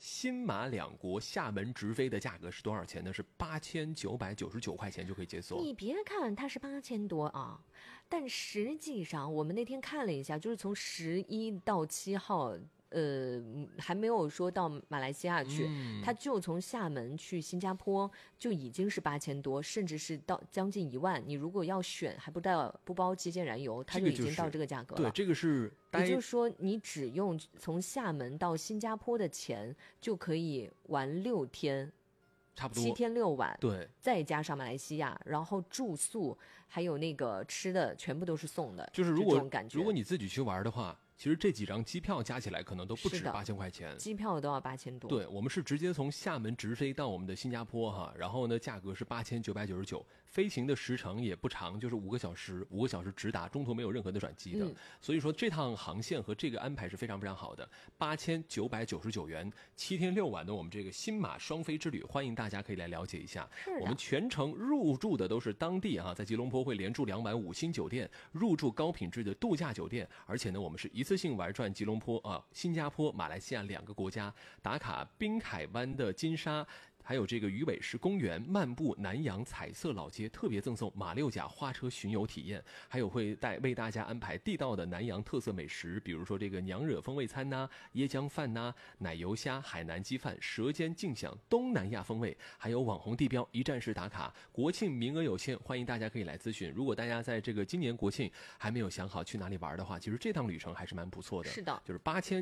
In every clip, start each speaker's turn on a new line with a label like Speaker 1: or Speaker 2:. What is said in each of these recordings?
Speaker 1: 新马两国厦门直飞的价格是多少钱呢？是8999块钱就可以解锁。
Speaker 2: 你别看它是8000多啊，但实际上我们那天看了一下，就是从11到7号。还没有说到马来西亚去，他就从厦门去新加坡就已经是8000多，甚至是到将近1万。你如果要选还不包基建燃油，它就已经到这个价格了。
Speaker 1: 对，这个是
Speaker 2: 也就是说，你只用从厦门到新加坡的钱就可以玩6天。
Speaker 1: 差不多
Speaker 2: 7天6晚，
Speaker 1: 对，
Speaker 2: 再加上马来西亚，然后住宿还有那个吃的全部都是送的，
Speaker 1: 就是
Speaker 2: 这种感觉。
Speaker 1: 如果你自己去玩的话，其实这几张机票加起来可能都不止8000块钱，
Speaker 2: 机票都要8000多。
Speaker 1: 对，我们是直接从厦门直飞到我们的新加坡哈，然后呢价格是8999，飞行的时程也不长，就是5个小时，5个小时直达，中途没有任何的转机的。所以说这趟航线和这个安排是非常非常好的。8999元，7天6晚的我们这个新马双飞之旅，欢迎大家可以来了解一下。我们全程入住的都是当地在吉隆坡会连住2晚5星酒店，入住高品质的度假酒店，而且呢我们是一次性玩转吉隆坡新加坡、马来西亚2个国家，打卡滨海湾的金沙，还有这个鱼尾狮公园，漫步南洋彩色老街，特别赠送马六甲花车巡游体验，还有会为大家安排地道的南洋特色美食，比如说这个娘惹风味餐呐、椰浆饭呐、奶油虾、海南鸡饭、舌尖尽享东南亚风味，还有网红地标一站式打卡。国庆名额有限，欢迎大家可以来咨询。如果大家在这个今年国庆还没有想好去哪里玩的话，其实这趟旅程还是蛮不错的。
Speaker 2: 是的，
Speaker 1: 就是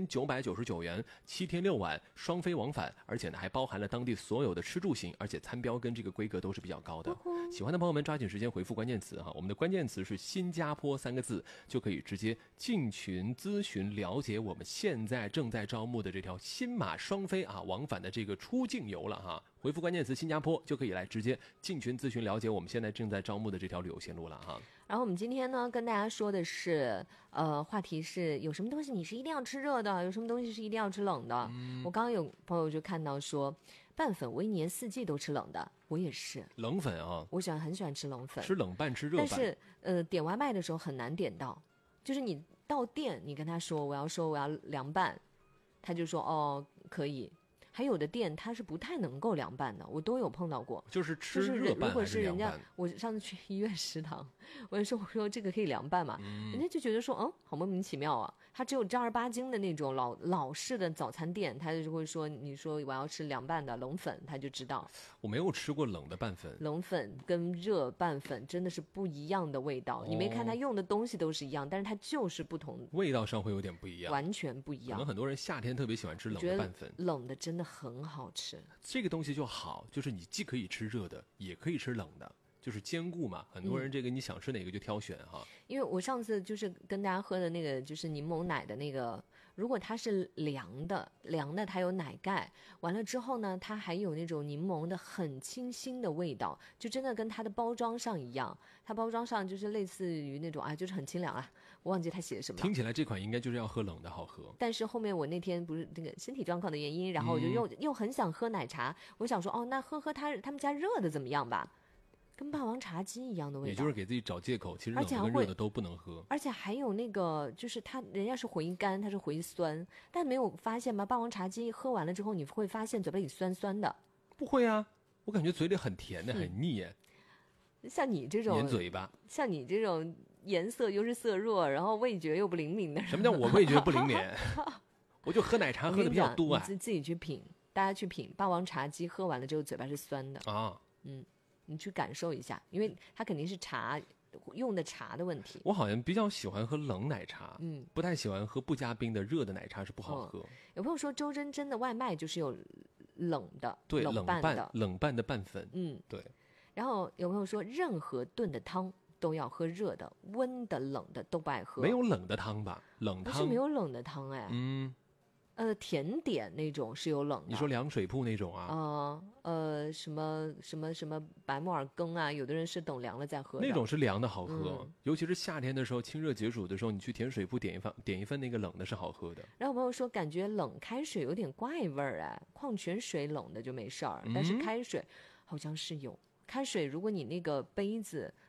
Speaker 1: 8999元，7天6晚双飞往返，而且呢还包含了当地所有的吃住行，而且参标跟这个规格都是比较高的。喜欢的朋友们抓紧时间回复关键词我们的关键词是新加坡3个字，就可以直接进群咨询了解我们现在正在招募的这条新马双飞往返的这个出境游了回复关键词新加坡就可以来直接进群咨询了解我们现在正在招募的这条旅游线路了
Speaker 2: 然后我们今天呢跟大家说的是话题是有什么东西你是一定要吃热的，有什么东西是一定要吃冷的。我刚刚有朋友就看到说拌粉我1年4季都吃冷的，我也是
Speaker 1: 冷粉
Speaker 2: 我很喜欢吃冷粉，
Speaker 1: 吃冷拌吃热拌。
Speaker 2: 但是点外卖的时候很难点到，就是你到店你跟他说我要凉拌，他就说可以。还有的店它是不太能够凉拌的，我都有碰到过。
Speaker 1: 就是吃热拌还是凉拌？
Speaker 2: 如果是人家，我上次去医院食堂，我说这个可以凉拌嘛，人家就觉得说好莫名其妙啊。他只有正儿八经的那种老式的早餐店，他就会说你说我要吃凉拌的冷粉，他就知道。
Speaker 1: 我没有吃过冷的拌粉，
Speaker 2: 冷粉跟热拌粉真的是不一样的味道。你没看他用的东西都是一样，但是它就是不同，
Speaker 1: 味道上会有点不一样，
Speaker 2: 完全不一样。
Speaker 1: 可能很多人夏天特别喜欢吃冷的拌粉，
Speaker 2: 冷的真的很好吃。
Speaker 1: 这个东西就好，就是你既可以吃热的，也可以吃冷的。就是兼顾嘛，很多人这个你想吃哪个就挑选
Speaker 2: 因为我上次就是跟大家喝的那个就是柠檬奶的那个，如果它是凉的它有奶盖，完了之后呢它还有那种柠檬的很清新的味道，就真的跟它的包装上一样，它包装上就是类似于那种就是很清凉我忘记它写什么了。
Speaker 1: 听起来这款应该就是要喝冷的好喝，
Speaker 2: 但是后面我那天不是那个身体状况的原因，然后我就又很想喝奶茶，我想说那喝他们家热的怎么样吧，跟霸王茶姬一样的味道，
Speaker 1: 也就是给自己找借口，其实冷的跟热的都不能喝。
Speaker 2: 而且还有那个就是人家是回甘，它是回酸，但没有发现吗？霸王茶姬喝完了之后你会发现嘴巴里酸酸的。
Speaker 1: 不会我感觉嘴里很甜的，很腻耶。
Speaker 2: 像你这种
Speaker 1: 黏嘴巴，
Speaker 2: 像你这种颜色又是色弱，然后味觉又不灵敏的人。
Speaker 1: 什么叫我味觉不灵敏？我就喝奶茶喝的比较多
Speaker 2: 你自己去品，大家去品霸王茶姬，喝完了之后嘴巴是酸的你去感受一下，因为它肯定是茶用的茶的问题。
Speaker 1: 我好像比较喜欢喝冷奶茶，不太喜欢喝不加冰的热的奶茶是不好喝。
Speaker 2: 有朋友说周真真的外卖就是有冷的，
Speaker 1: 对，
Speaker 2: 冷
Speaker 1: 拌的拌粉，对。
Speaker 2: 然后有朋友说任何炖的汤都要喝热的，温的冷的都不爱喝。
Speaker 1: 没有冷的汤吧？冷汤
Speaker 2: 不是没有冷的汤甜点那种是有冷的。
Speaker 1: 你说凉水铺那种
Speaker 2: 什么白木耳羹有的人是等凉了再喝的，
Speaker 1: 那种是凉的好喝，尤其是夏天的时候清热解暑的时候，你去甜水铺点一份那个冷的是好喝的。
Speaker 2: 然后朋友说感觉冷开水有点怪味儿矿泉水冷的就没事儿，但是开水好像是有。开水如果你那个杯子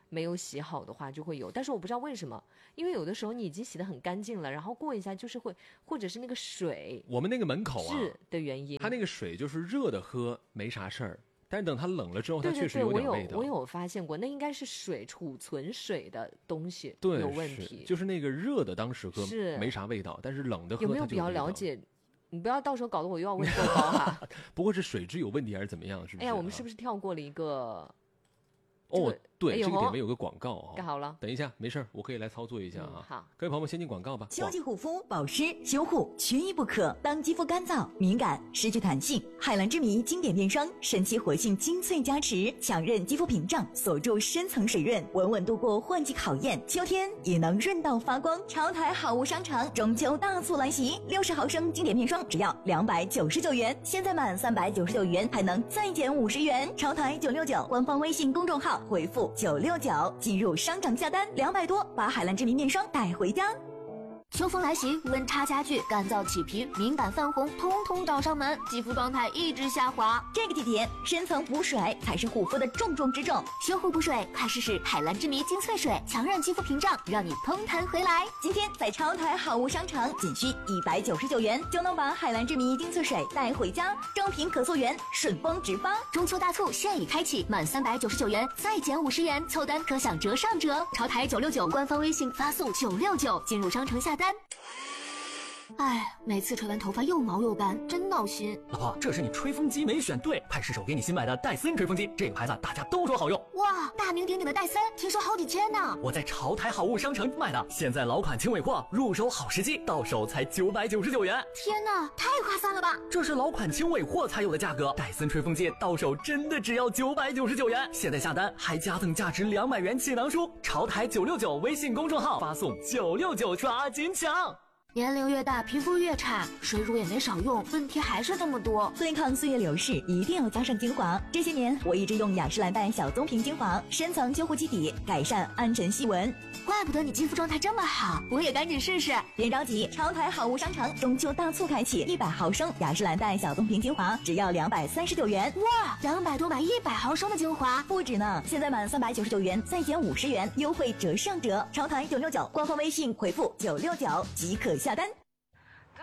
Speaker 2: 没有洗好的话就会有，但是我不知道为什么，因为有的时候你已经洗得很干净了，然后过一下就是会，或者是那个水，
Speaker 1: 我们那个门口啊
Speaker 2: 是的原因，
Speaker 1: 它那个水就是热的喝没啥事儿，但是等它冷了之后，它
Speaker 2: 对
Speaker 1: 确实有点味道。
Speaker 2: 我有发现过，那应该是水储存水的东西
Speaker 1: 对
Speaker 2: 有问题，
Speaker 1: 就是那个热的当时喝
Speaker 2: 是
Speaker 1: 没啥味道，但是冷的喝
Speaker 2: 有没有比较了解？你不要到时候搞得我又要问豆包哈。
Speaker 1: 不过是水质有问题还是怎么样？是不是？
Speaker 2: 哎呀，我们是不是跳过了一个？
Speaker 1: 哦，对，这个点位
Speaker 2: 有
Speaker 1: 个广告啊。
Speaker 2: 盖好了，
Speaker 1: 等一下，没事我可以来操作一下啊。
Speaker 2: 好，
Speaker 1: 各位朋友们，先进广告吧。
Speaker 3: 秋季护肤、保湿、修护缺一不可。当肌肤干燥、敏感、失去弹性，海蓝之谜经典面霜神奇活性精粹加持，强韧肌肤屏障，锁住深层水润，稳稳度过换季考验。秋天也能润到发光。潮台好物商城中秋大促来袭，60毫升经典面霜只要299元，现在满399元还能再减50元。潮台969官方微信公众号回复969进入商场下单，200多把海蓝之谜面霜带回家。
Speaker 4: 秋风来袭，温差加剧，干燥起皮、敏感泛红，通通找上门，肌肤状态一直下滑。
Speaker 3: 这个季节，深层补水才是护肤的重中之重。
Speaker 4: 修护补水，快试试海蓝之谜精粹水，强韧肌肤屏障，让你嘭弹回来。
Speaker 3: 今天在超台好物商城，仅需199元就能把海蓝之谜精粹水带回家，正品可溯源，顺丰直发。
Speaker 4: 中秋大促现已开启，满399元再减50元，凑单可享折上折。潮台969官方微信发送969进入商城下单。哎，每次吹完头发又毛又干，真闹心。
Speaker 5: 老婆，这是你吹风机没选对，派失手给你新买的戴森吹风机，这个牌子大家都说好用。
Speaker 4: 哇，大名鼎鼎的戴森，听说好几千呢。
Speaker 5: 我在潮台好物商城买的，现在老款轻尾货，入手好时机，到手才999元。
Speaker 4: 天哪，太划算了吧！
Speaker 5: 这是老款轻尾货才有的价格，戴森吹风机到手真的只要999元。现在下单还加赠价值200元气囊书，潮台969微信公众号发送969，抓紧抢。
Speaker 4: 年龄越大，皮肤越差，水乳也没少用，问题还是这么多。
Speaker 3: 对抗岁月流逝，一定要加上精华。这些年，我一直用雅诗兰黛小棕瓶精华，深层修护基底，改善暗沉细纹。
Speaker 4: 怪不得你肌肤状态这么好，我也赶紧试试。
Speaker 3: 别着急，潮台好物商城中秋大促开启，100毫升雅诗兰黛小棕瓶精华只要239元。
Speaker 4: 哇，200多买100毫升的精华，
Speaker 3: 不止呢！现在满399元再减50元，优惠折上折。潮台969官方微信回复969即可下单。